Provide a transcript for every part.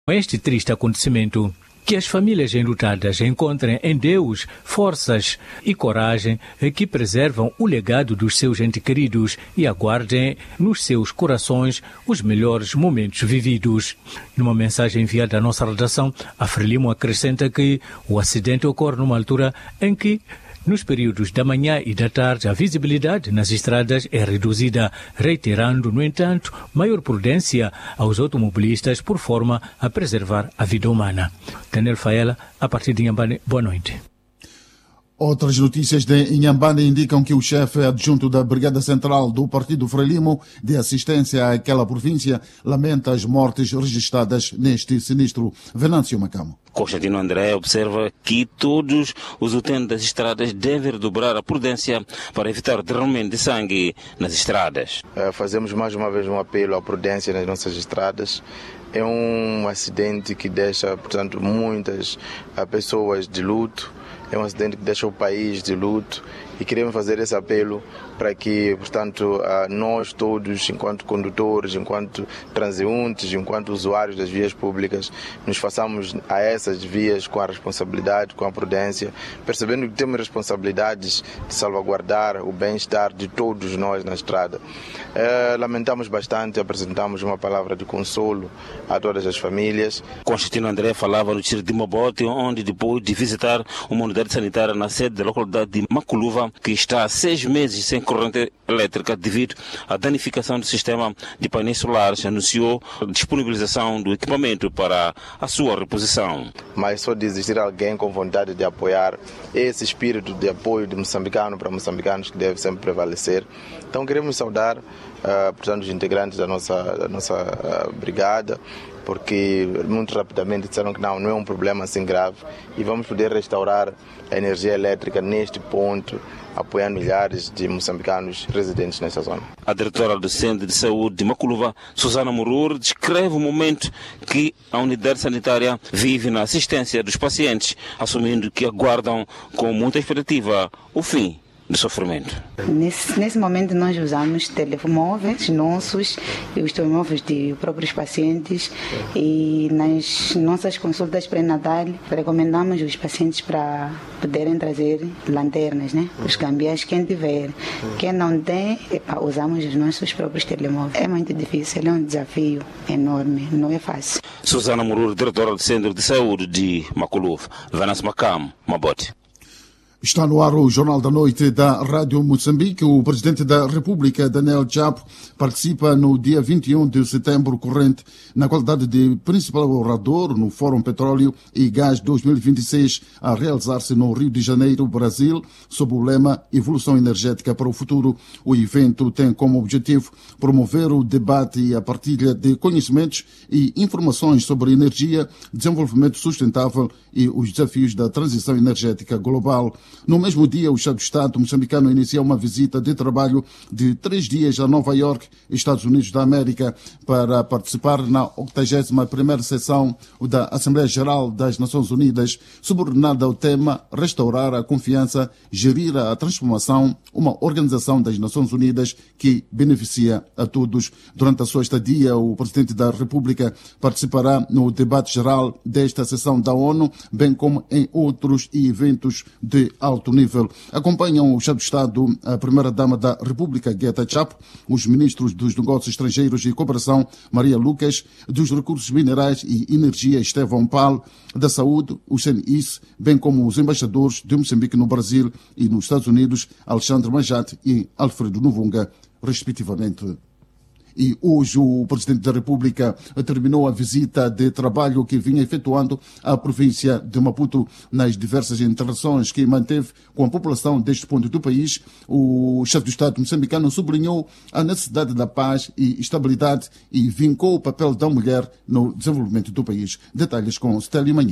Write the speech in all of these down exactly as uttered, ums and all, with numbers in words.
este triste acontecimento. Que as famílias enlutadas encontrem em Deus forças e coragem que preservam o legado dos seus entes queridos e aguardem nos seus corações os melhores momentos vividos. Numa mensagem enviada à nossa redação, a Frelimo acrescenta que o acidente ocorre numa altura em que, nos períodos da manhã e da tarde, a visibilidade nas estradas é reduzida, reiterando, no entanto, maior prudência aos automobilistas por forma a preservar a vida humana. Daniel Faela, a partir de Inhambane, boa noite. Outras notícias de Inhambane indicam que o chefe adjunto da Brigada Central do Partido Frelimo de assistência àquela província lamenta as mortes registradas neste sinistro. Venâncio Macamo. Constantino André observa que todos os utentes das estradas devem dobrar a prudência para evitar o derramamento de sangue nas estradas. Uh, fazemos mais uma vez um apelo à prudência nas nossas estradas. É um acidente que deixa, portanto, muitas uh, pessoas de luto. É um acidente que deixa o país de luto e queremos fazer esse apelo para que, portanto, nós todos, enquanto condutores, enquanto transeuntes, enquanto usuários das vias públicas, nos façamos a essas vias com a responsabilidade, com a prudência, percebendo que temos responsabilidades de salvaguardar o bem-estar de todos nós na estrada. É, lamentamos bastante, apresentamos uma palavra de consolo a todas as famílias. Constantino André falava no Tiro de Mabote, onde depois de visitar uma unidade sanitária na sede da localidade de Maculuva, que está há seis meses sem corrente elétrica devido à danificação do sistema de painéis solares, anunciou a disponibilização do equipamento para a sua reposição. Mas só de existir alguém com vontade de apoiar, esse espírito de apoio de moçambicano para moçambicanos que deve sempre prevalecer. Então queremos saudar, uh, portanto, os integrantes da nossa, da nossa uh, brigada, porque muito rapidamente disseram que não, não é um problema assim grave e vamos poder restaurar a energia elétrica neste ponto, apoiando milhares de moçambicanos residentes nessa zona. A diretora do Centro de Saúde de Maculuva, Susana Murur, descreve o momento que a unidade sanitária vive na assistência dos pacientes, assumindo que aguardam com muita expectativa o fim do sofrimento. Nesse, nesse momento nós usamos telemóveis nossos e os telemóveis de próprios pacientes e nas nossas consultas pré-natal recomendamos os pacientes para poderem trazer lanternas, né? Os cambiais, quem tiver. Quem não tem, epa, usamos os nossos próprios telemóveis. É muito difícil, é um desafio enorme, não é fácil. Susana Murur, diretora do Centro de Saúde de Maculuva. Venâncio Macamo, Mabote. Está no ar o Jornal da Noite da Rádio Moçambique. O Presidente da República, Daniel Chapo, participa no dia vinte e um de setembro corrente na qualidade de principal orador no Fórum Petróleo e Gás dois mil e vinte e seis, a realizar-se no Rio de Janeiro, Brasil, sob o lema Evolução Energética para o Futuro. O evento tem como objetivo promover o debate e a partilha de conhecimentos e informações sobre energia, desenvolvimento sustentável e os desafios da transição energética global. No mesmo dia, o chefe de Estado moçambicano inicia uma visita de trabalho de três dias a Nova York, Estados Unidos da América, para participar na octagésima primeira sessão da Assembleia Geral das Nações Unidas, subordinada ao tema Restaurar a Confiança, Gerir a Transformação, uma organização das Nações Unidas que beneficia a todos. Durante a sua estadia, o Presidente da República participará no debate geral desta sessão da ONU, bem como em outros eventos de alto nível. Acompanham o chefe de Estado, a primeira-dama da República, Guetta Chapo, os ministros dos Negócios Estrangeiros e Cooperação, Maria Lucas, dos Recursos Minerais e Energia, Estevão Pal, da Saúde, o C N I S, bem como os embaixadores de Moçambique no Brasil e nos Estados Unidos, Alexandre Majate e Alfredo Novunga, respectivamente. E hoje o Presidente da República terminou a visita de trabalho que vinha efetuando à província de Maputo nas diversas interações que manteve com a população deste ponto do país. O chefe do Estado moçambicano sublinhou a necessidade da paz e estabilidade e vincou o papel da mulher no desenvolvimento do país. Detalhes com Stélio Manhissa.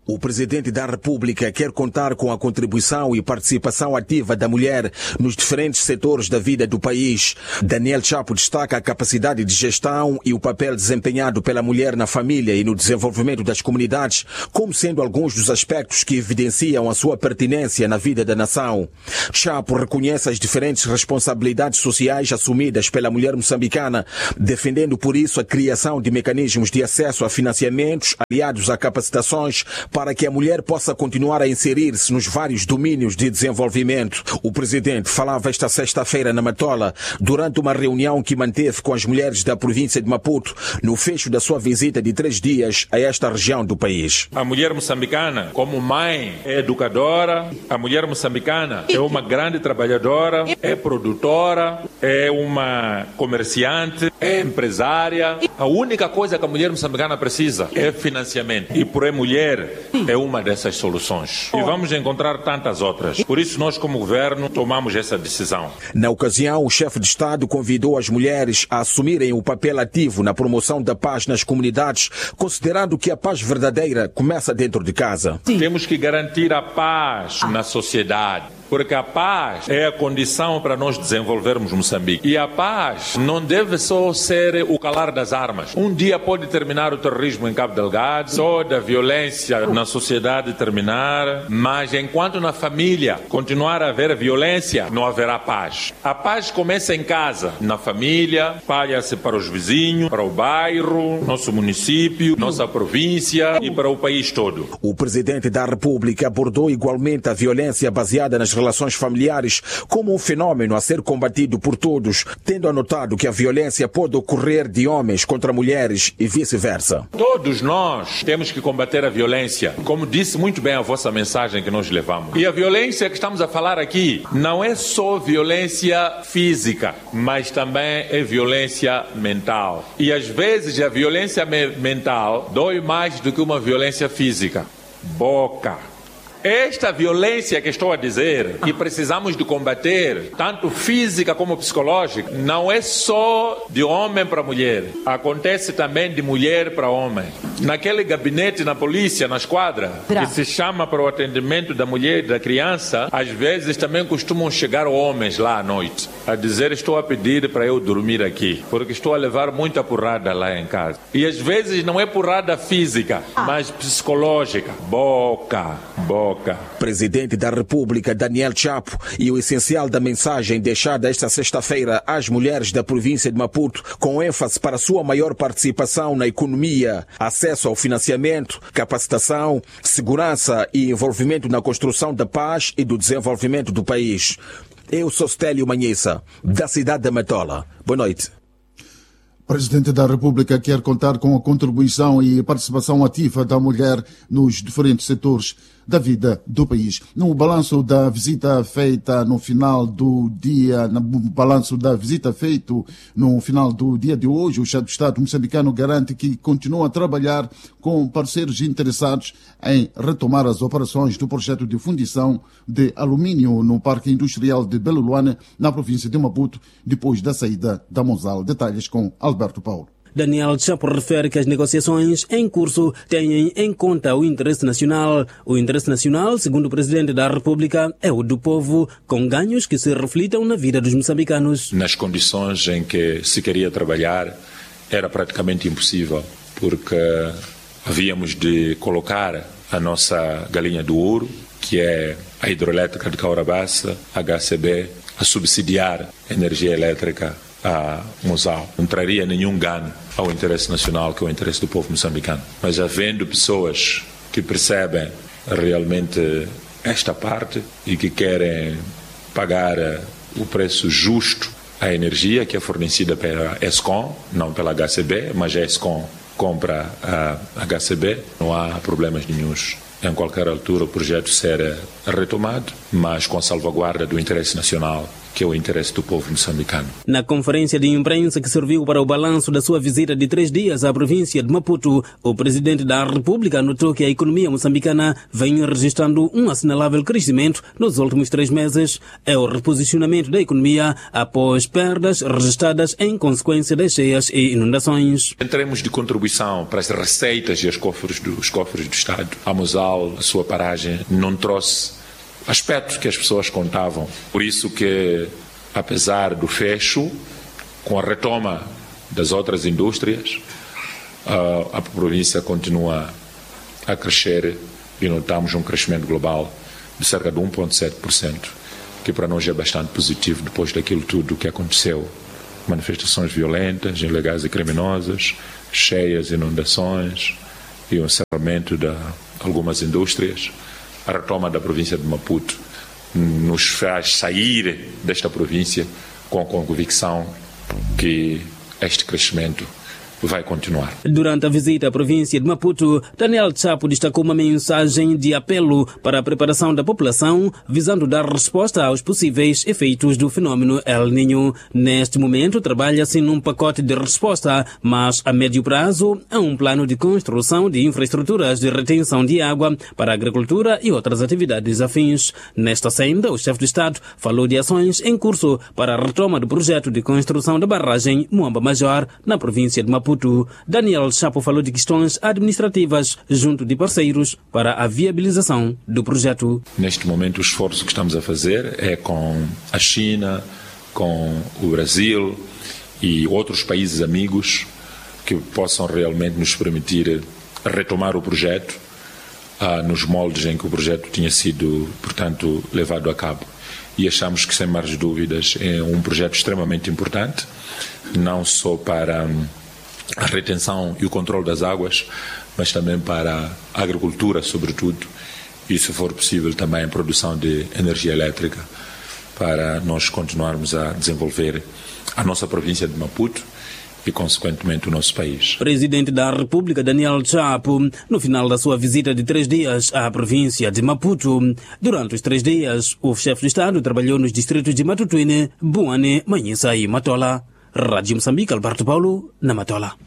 O Presidente da República quer contar com a contribuição e participação ativa da mulher nos diferentes setores da vida do país. Daniel Chapo destaca a capacidade de gestão e o papel desempenhado pela mulher na família e no desenvolvimento das comunidades, como sendo alguns dos aspectos que evidenciam a sua pertinência na vida da nação. Chapo reconhece as diferentes responsabilidades sociais assumidas pela mulher moçambicana, defendendo por isso a criação de mecanismos de acesso a financiamentos aliados a capacitações para que a mulher possa continuar a inserir-se nos vários domínios de desenvolvimento. O Presidente falava esta sexta-feira na Matola, durante uma reunião que manteve com as mulheres da província de Maputo, no fecho da sua visita de três dias a esta região do país. A mulher moçambicana, como mãe, é educadora. A mulher moçambicana é uma grande trabalhadora, é produtora, é uma comerciante, é empresária. A única coisa que a mulher moçambicana precisa é financiamento. E por a mulher é uma dessas soluções. E vamos encontrar tantas outras. Por isso nós, como governo, tomamos essa decisão. Na ocasião, o chefe de Estado convidou as mulheres a assumirem o papel ativo na promoção da paz nas comunidades, considerando que a paz verdadeira começa dentro de casa. Sim. Temos que garantir a paz na sociedade, porque a paz é a condição para nós desenvolvermos Moçambique. E a paz não deve só ser o calar das armas. Um dia pode terminar o terrorismo em Cabo Delgado, toda a violência na sociedade terminar, mas enquanto na família continuar a haver violência, não haverá paz. A paz começa em casa, na família, espalha-se para os vizinhos, para o bairro, nosso município, nossa província e para o país todo. O Presidente da República abordou igualmente a violência baseada nas relações familiares como um fenômeno a ser combatido por todos, tendo anotado que a violência pode ocorrer de homens contra mulheres e vice-versa. Todos nós temos que combater a violência, como disse muito bem a vossa mensagem que nós levamos. E a violência que estamos a falar aqui não é só violência física, mas também é violência mental. E às vezes a violência me- mental dói mais do que uma violência física. Boca. Esta violência que estou a dizer, que precisamos de combater, tanto física como psicológica, não é só de homem para mulher. Acontece também de mulher para homem. Naquele gabinete na polícia, na esquadra, que se chama para o atendimento da mulher e da criança, às vezes também costumam chegar homens lá à noite, a dizer: estou a pedir para eu dormir aqui, porque estou a levar muita porrada lá em casa. E às vezes não é porrada física, mas psicológica. Boca, boca. Presidente da República Daniel Chapo e o essencial da mensagem deixada esta sexta-feira às mulheres da província de Maputo, com ênfase para sua maior participação na economia, acesso ao financiamento, capacitação, segurança e envolvimento na construção da paz e do desenvolvimento do país. Eu sou Stélio Manhissa, da cidade da Matola. Boa noite. O Presidente da República quer contar com a contribuição e participação ativa da mulher nos diferentes setores da vida do país. No balanço da visita feita no final do dia, no balanço da visita feito no final do dia de hoje, o chefe de Estado moçambicano garante que continua a trabalhar com parceiros interessados em retomar as operações do projeto de fundição de alumínio no Parque Industrial de Belo Luane, na província de Maputo, depois da saída da Mozal. Detalhes com Alberto Paulo. Daniel Chapo refere que as negociações em curso têm em conta o interesse nacional. O interesse nacional, segundo o Presidente da República, é o do povo, com ganhos que se reflitam na vida dos moçambicanos. Nas condições em que se queria trabalhar, era praticamente impossível, porque havíamos de colocar a nossa galinha do ouro, que é a hidroelétrica de Caurabaça, H C B, a subsidiar a energia elétrica a Mozal. Não traria nenhum ganho ao interesse nacional, que é o interesse do povo moçambicano. Mas havendo pessoas que percebem realmente esta parte e que querem pagar o preço justo à energia que é fornecida pela ESCOM, não pela H C B, mas a ESCOM compra a H C B, não há problemas nenhuns. Em qualquer altura o projeto será retomado, mas com a salvaguarda do interesse nacional que é o interesse do povo moçambicano. Na conferência de imprensa que serviu para o balanço da sua visita de três dias à província de Maputo, o presidente da República anotou que a economia moçambicana vem registrando um assinalável crescimento nos últimos três meses. É o reposicionamento da economia após perdas registradas em consequência das cheias e inundações. Em termos de contribuição para as receitas e os cofres do, os cofres do Estado, a Mosal, a sua paragem, não trouxe aspectos que as pessoas contavam. Por isso que, apesar do fecho, com a retoma das outras indústrias, a, a província continua a crescer e notamos um crescimento global de cerca de um vírgula sete por cento, que para nós é bastante positivo depois daquilo tudo que aconteceu. Manifestações violentas, ilegais e criminosas, cheias, inundações e o encerramento de algumas indústrias. A retoma da província de Maputo nos faz sair desta província com a convicção que este crescimento vai continuar. Durante a visita à província de Maputo, Daniel Chapo destacou uma mensagem de apelo para a preparação da população, visando dar resposta aos possíveis efeitos do fenômeno El Niño. Neste momento, trabalha-se num pacote de resposta, mas a médio prazo há um plano de construção de infraestruturas de retenção de água para a agricultura e outras atividades afins. Nesta senda, o chefe de Estado falou de ações em curso para a retoma do projeto de construção da barragem Muamba Major, na província de Maputo. Daniel Chapo falou de questões administrativas junto de parceiros para a viabilização do projeto. Neste momento, o esforço que estamos a fazer é com a China, com o Brasil e outros países amigos que possam realmente nos permitir retomar o projeto ah, nos moldes em que o projeto tinha sido, portanto, levado a cabo. E achamos que, sem mais dúvidas, é um projeto extremamente importante, não só para a retenção e o controle das águas, mas também para a agricultura, sobretudo, e, se for possível, também a produção de energia elétrica, para nós continuarmos a desenvolver a nossa província de Maputo e, consequentemente, o nosso país. Presidente da República, Daniel Chapo, no final da sua visita de três dias à província de Maputo. Durante os três dias, o chefe de Estado trabalhou nos distritos de Matutuine, Buane, Manhissa e Matola. Rádio Moçambique, Alberto Paulo, na Matola.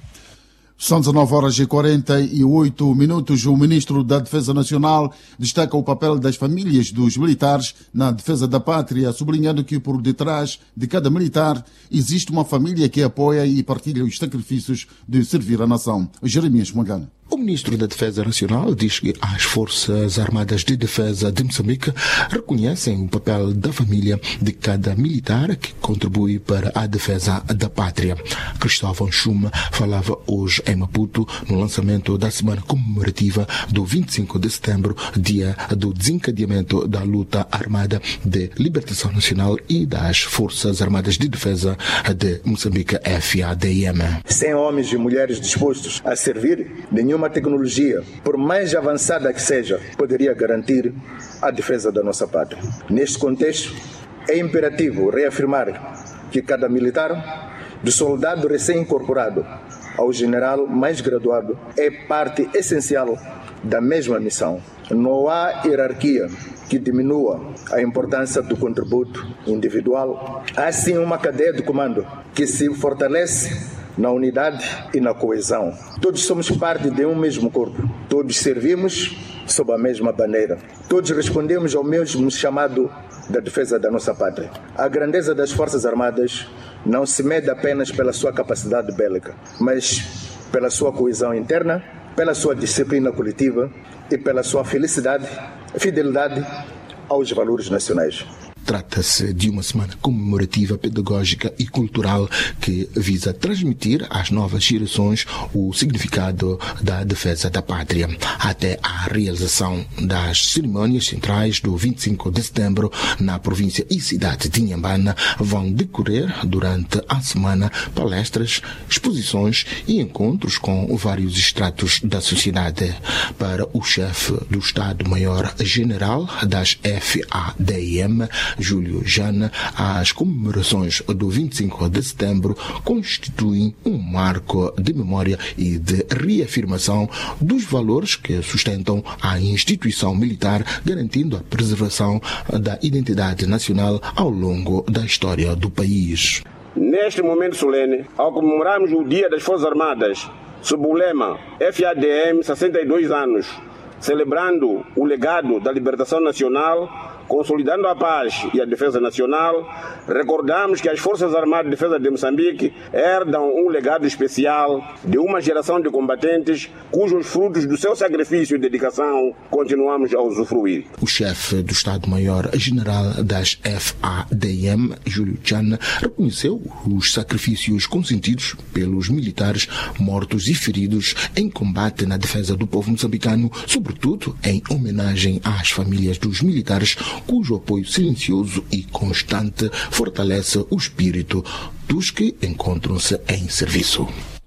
São dezenove horas e quarenta e oito minutos. O ministro da Defesa Nacional destaca o papel das famílias dos militares na defesa da pátria, sublinhando que por detrás de cada militar existe uma família que apoia e partilha os sacrifícios de servir a nação. Jeremias Magana. O ministro da Defesa Nacional diz que as Forças Armadas de Defesa de Moçambique reconhecem o papel da família de cada militar que contribui para a defesa da pátria. Cristóvão Chuma falava hoje em Maputo no lançamento da semana comemorativa do vinte e cinco de setembro, dia do desencadeamento da luta armada de libertação nacional e das Forças Armadas de Defesa de Moçambique, F A D M. Sem homens e mulheres dispostos a servir, nenhuma tecnologia, por mais avançada que seja, poderia garantir a defesa da nossa pátria. Neste contexto, é imperativo reafirmar que cada militar, do soldado recém-incorporado ao general mais graduado, é parte essencial da mesma missão. Não há hierarquia que diminua a importância do contributo individual. Há sim uma cadeia de comando que se fortalece na unidade e na coesão. Todos somos parte de um mesmo corpo. Todos servimos sob a mesma bandeira. Todos respondemos ao mesmo chamado da defesa da nossa pátria. A grandeza das Forças Armadas não se mede apenas pela sua capacidade bélica, mas pela sua coesão interna, pela sua disciplina coletiva e pela sua felicidade, fidelidade aos valores nacionais. Trata-se de uma semana comemorativa, pedagógica e cultural que visa transmitir às novas gerações o significado da defesa da pátria. Até a realização das cerimônias centrais do vinte e cinco de setembro na província e cidade de Inhambane vão decorrer durante a semana palestras, exposições e encontros com vários estratos da sociedade. Para o chefe do Estado-Maior-General das F A D M, Júlio Jana, as comemorações do vinte e cinco de setembro constituem um marco de memória e de reafirmação dos valores que sustentam a instituição militar, garantindo a preservação da identidade nacional ao longo da história do país. Neste momento solene, ao comemorarmos o Dia das Forças Armadas, sob o lema F A D M sessenta e dois anos, celebrando o legado da libertação nacional, consolidando a paz e a defesa nacional, recordamos que as Forças Armadas de Defesa de Moçambique herdam um legado especial de uma geração de combatentes cujos frutos do seu sacrifício e dedicação continuamos a usufruir. O chefe do Estado-Maior-General das F A D M, Júlio Chan, reconheceu os sacrifícios consentidos pelos militares mortos e feridos em combate na defesa do povo moçambicano, sobretudo em homenagem às famílias dos militares, cujo apoio silencioso e constante fortalece o espírito dos que encontram-se em serviço.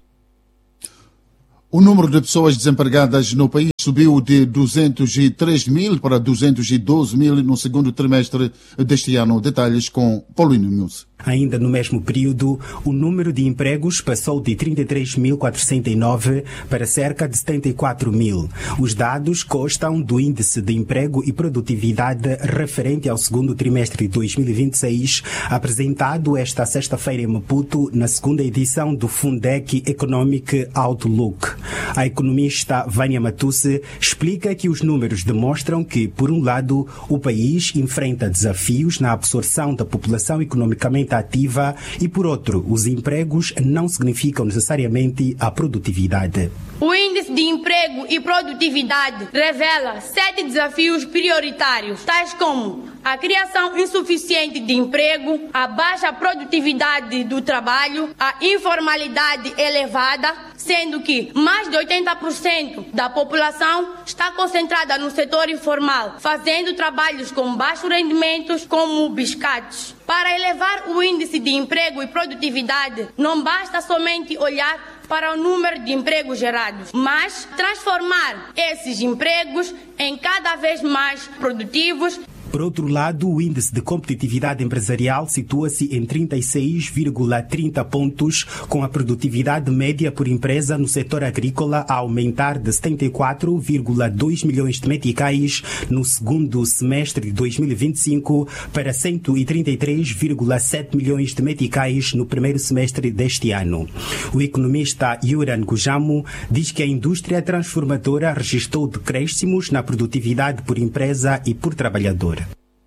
O número de pessoas desempregadas no país subiu de duzentos e três mil para duzentos e doze mil no segundo trimestre deste ano. Detalhes com Paulino News. Ainda no mesmo período, o número de empregos passou de trinta e três mil quatrocentos e nove para cerca de setenta e quatro mil. Os dados constam do Índice de Emprego e Produtividade referente ao segundo trimestre de dois mil e vinte e seis, apresentado esta sexta-feira em Maputo, na segunda edição do Fundec Economic Outlook. A economista Vânia Matusse explica que os números demonstram que, por um lado, o país enfrenta desafios na absorção da população economicamente ativa e, por outro, os empregos não significam necessariamente a produtividade. O Índice de Emprego e Produtividade revela sete desafios prioritários, tais como a criação insuficiente de emprego, a baixa produtividade do trabalho, a informalidade elevada, sendo que mais de oitenta por cento da população está concentrada no setor informal, fazendo trabalhos com baixos rendimentos, como biscates. Para elevar o índice de emprego e produtividade, não basta somente olhar para o número de empregos gerados, mas transformar esses empregos em cada vez mais produtivos. Por outro lado, o índice de competitividade empresarial situa-se em trinta e seis vírgula trinta pontos, com a produtividade média por empresa no setor agrícola a aumentar de setenta e quatro vírgula dois milhões de meticais no segundo semestre de dois mil e vinte e cinco para cento e trinta e três vírgula sete milhões de meticais no primeiro semestre deste ano. O economista Yuran Gujamo diz que a indústria transformadora registrou decréscimos na produtividade por empresa e por trabalhador.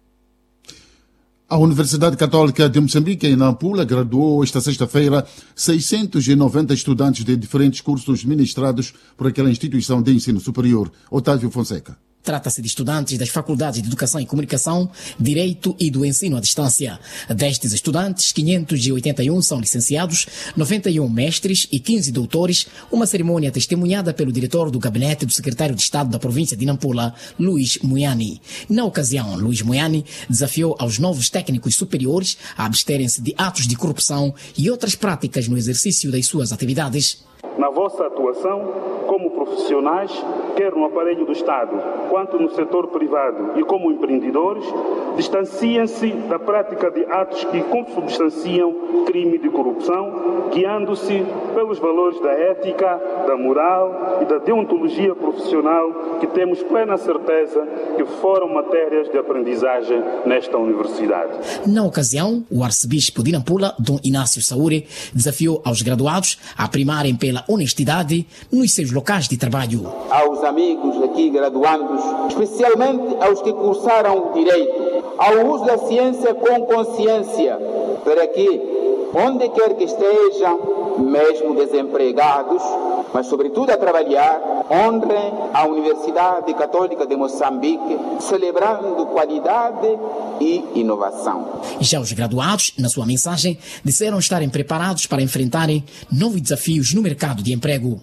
A Universidade Católica de Moçambique, em Nampula, graduou esta sexta-feira seiscentos e noventa estudantes de diferentes cursos ministrados por aquela instituição de ensino superior. Otávio Fonseca. Trata-se de estudantes das faculdades de Educação e Comunicação, Direito e do Ensino à Distância. Destes estudantes, quinhentos e oitenta e um são licenciados, noventa e um mestres e quinze doutores, uma cerimônia testemunhada pelo diretor do gabinete do secretário de Estado da província de Nampula, Luís Moiani. Na ocasião, Luís Moiani desafiou aos novos técnicos superiores a absterem-se de atos de corrupção e outras práticas no exercício das suas atividades. Na vossa atuação como profissionais, quer no aparelho do Estado, quanto no setor privado e como empreendedores, distanciem-se da prática de atos que consubstanciam crime de corrupção, guiando-se pelos valores da ética, da moral e da deontologia profissional que temos plena certeza que foram matérias de aprendizagem nesta universidade. Na ocasião, o arcebispo de Nampula, Dom Inácio Saúre, desafiou aos graduados a primarem pela honestidade nos seus locais de trabalho. Aos amigos aqui graduandos, especialmente aos que cursaram o direito, ao uso da ciência com consciência, para que, onde quer que estejam, mesmo desempregados, mas sobretudo a trabalhar, honrem a Universidade Católica de Moçambique, celebrando qualidade e inovação. Já os graduados, na sua mensagem, disseram estarem preparados para enfrentarem novos desafios no mercado de emprego.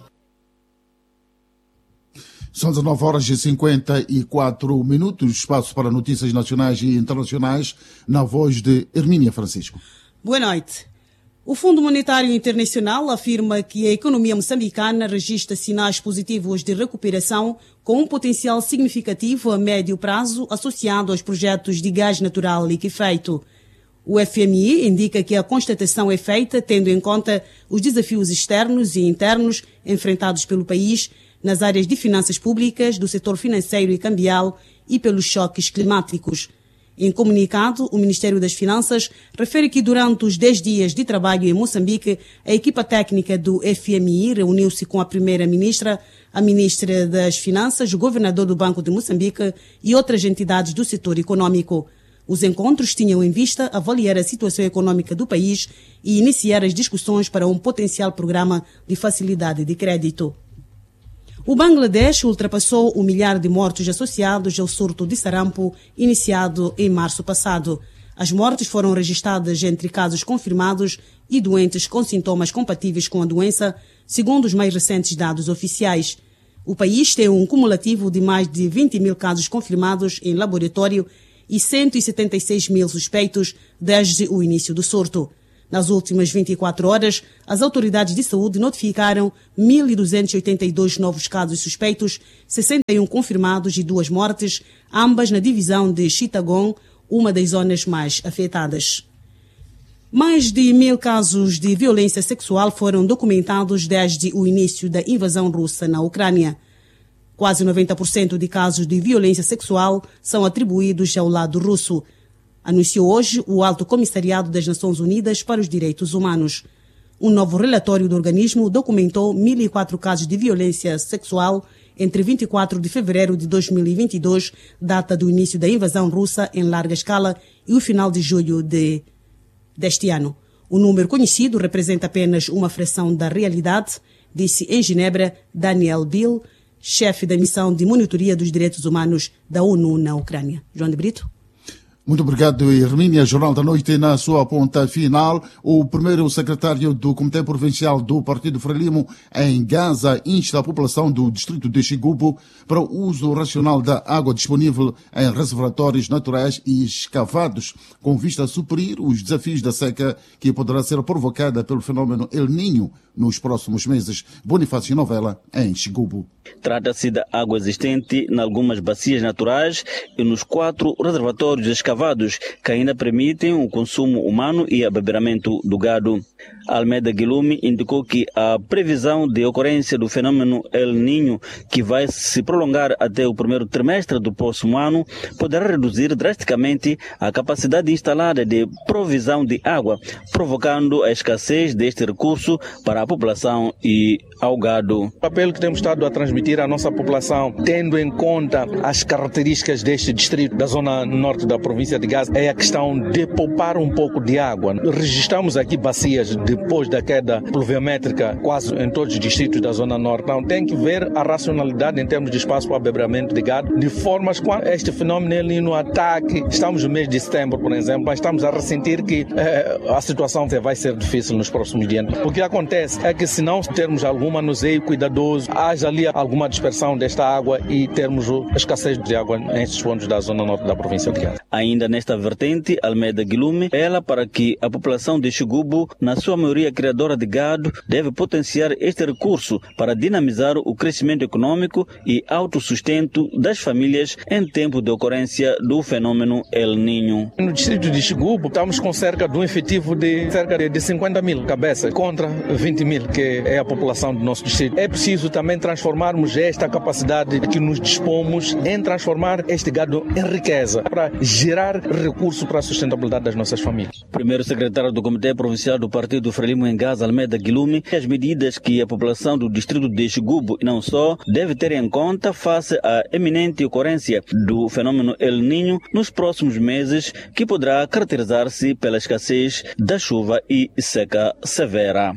São dezenove horas e cinquenta e quatro minutos, espaço para notícias nacionais e internacionais, na voz de Hermínia Francisco. Boa noite. O Fundo Monetário Internacional afirma que a economia moçambicana registra sinais positivos de recuperação com um potencial significativo a médio prazo associado aos projetos de gás natural liquefeito. O F M I indica que a constatação é feita tendo em conta os desafios externos e internos enfrentados pelo país nas áreas de finanças públicas, do setor financeiro e cambial e pelos choques climáticos. Em comunicado, o Ministério das Finanças refere que durante os dez dias de trabalho em Moçambique, a equipa técnica do F M I reuniu-se com a Primeira-Ministra, a Ministra das Finanças, o Governador do Banco de Moçambique e outras entidades do setor econômico. Os encontros tinham em vista avaliar a situação econômica do país e iniciar as discussões para um potencial programa de facilidade de crédito. O Bangladesh ultrapassou o milhar de mortos associados ao surto de sarampo iniciado em março passado. As mortes foram registradas entre casos confirmados e doentes com sintomas compatíveis com a doença, segundo os mais recentes dados oficiais. O país tem um cumulativo de mais de vinte mil casos confirmados em laboratório e cento e setenta e seis mil suspeitos desde o início do surto. Nas últimas vinte e quatro horas, as autoridades de saúde notificaram mil duzentos e oitenta e dois novos casos suspeitos, sessenta e um confirmados e duas mortes, ambas na divisão de Chittagong, uma das zonas mais afetadas. Mais de mil casos de violência sexual foram documentados desde o início da invasão russa na Ucrânia. Quase noventa por cento de casos de violência sexual são atribuídos ao lado russo, anunciou hoje o Alto Comissariado das Nações Unidas para os Direitos Humanos. Um novo relatório do organismo documentou mil e quatro casos de violência sexual entre vinte e quatro de fevereiro de dois mil e vinte e dois, data do início da invasão russa em larga escala, e o final de julho de, deste ano. O número conhecido representa apenas uma fração da realidade, disse em Genebra Daniel Bill, chefe da missão de monitoria dos direitos humanos da ONU na Ucrânia. João de Brito. Muito obrigado, Hermínia. Jornal da Noite, na sua ponta final. O primeiro secretário do Comitê Provincial do Partido Frelimo em Gaza insta a população do distrito de Xigubo para o uso racional da água disponível em reservatórios naturais e escavados, com vista a suprir os desafios da seca que poderá ser provocada pelo fenômeno El Niño nos próximos meses. Bonifácio Novela, em Xigubo. Trata-se da água existente em algumas bacias naturais e nos quatro reservatórios escavados que ainda permitem o consumo humano e abeberamento do gado. Almeida Guilherme indicou que a previsão de ocorrência do fenômeno El Niño, que vai se prolongar até o primeiro trimestre do próximo ano, poderá reduzir drasticamente a capacidade instalada de provisão de água, provocando a escassez deste recurso para a população e ao gado. O papel que temos estado a transmitir à nossa população, tendo em conta as características deste distrito da zona norte da província de Gaza, é a questão de poupar um pouco de água. Registramos aqui bacias depois da queda pluviométrica quase em todos os distritos da zona norte. Então tem que ver a racionalidade em termos de espaço para abeberamento de gado, de formas quando este fenômeno ali no ataque, estamos no mês de setembro, por exemplo, mas estamos a ressentir que eh, a situação vai ser difícil nos próximos dias. O que acontece é que se não termos algum manuseio cuidadoso, haja ali alguma dispersão desta água e termos a escassez de água nestes pontos da zona norte da província de Gaza. Ainda nesta vertente, Almeida Guilherme apela para que a população de Xigubo, na sua maioria criadora de gado, deve potenciar este recurso para dinamizar o crescimento econômico e autossustento das famílias em tempo de ocorrência do fenômeno El Niño. No distrito de Xigubo, estamos com cerca de um efetivo de cerca de cinquenta mil cabeças contra vinte mil, que é a população do nosso distrito. É preciso também transformarmos esta capacidade que nos dispomos em transformar este gado em riqueza, para gerar recursos para a sustentabilidade das nossas famílias. Primeiro secretário do Comitê Provincial do Partido Frelimo em Gaza, Almeida Guilherme, as medidas que a população do distrito de Xigubo e não só deve ter em conta face à eminente ocorrência do fenômeno El Niño nos próximos meses, que poderá caracterizar-se pela escassez da chuva e seca severa.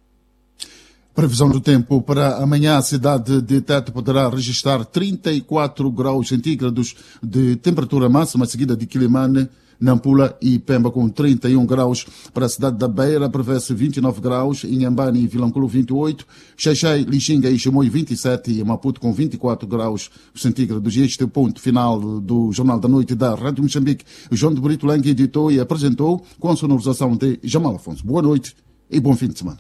Previsão do tempo para amanhã: a cidade de Tete poderá registrar trinta e quatro graus centígrados de temperatura máxima, seguida de Quilimane, Nampula e Pemba com trinta e um graus. Para a cidade da Beira prevê-se vinte e nove graus, Inhambane e Vilanculo vinte e oito, Xaixai, Lixinga e Chimoio vinte e sete e Maputo com vinte e quatro graus centígrados. E este é o ponto final do Jornal da Noite da Rádio Moçambique. João de Brito Lange editou e apresentou com a sonorização de Jamal Afonso. Boa noite e bom fim de semana.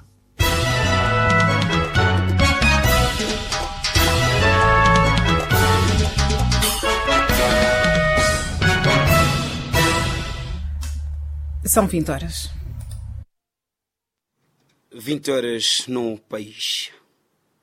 São vinte horas. vinte horas no país.